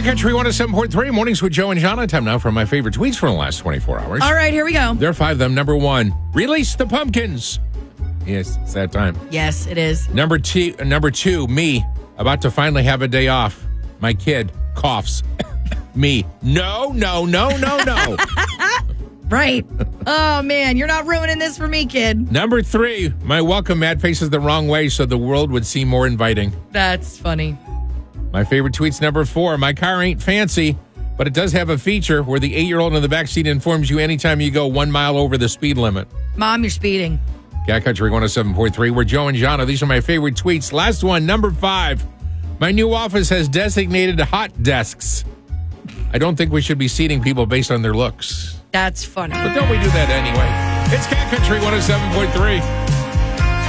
Cat Country 107.3, mornings with Joe and John. Time now for my favorite tweets from the last 24 hours. All right, here we go. There are 5 of them. Number 1, release the pumpkins. Yes, it's that time. Yes, it is. Number two, me, about to finally have a day off. My kid coughs. Me, no. Right. Oh, man, you're not ruining this for me, kid. Number 3, my welcome mat faces the wrong way so the world would seem more inviting. That's funny. My favorite tweet's number 4, my car ain't fancy, but it does have a feature where the 8-year-old in the backseat informs you anytime you go 1 mile over the speed limit. Mom, you're speeding. Cat Country 107.3, we're Joe and Jana. These are my favorite tweets. Last one, number 5, my new office has designated hot desks. I don't think we should be seating people based on their looks. That's funny. But don't we do that anyway? It's Cat Country 107.3.